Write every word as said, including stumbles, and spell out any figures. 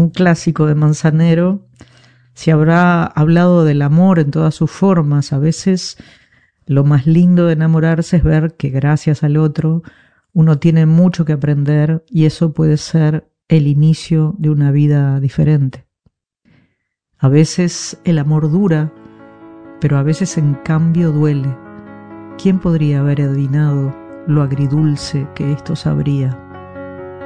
un clásico de Manzanero, se habrá hablado del amor en todas sus formas. A veces lo más lindo de enamorarse es ver que gracias al otro uno tiene mucho que aprender y eso puede ser el inicio de una vida diferente. A veces el amor dura, pero a veces en cambio duele. ¿Quién podría haber adivinado lo agridulce que esto sabría?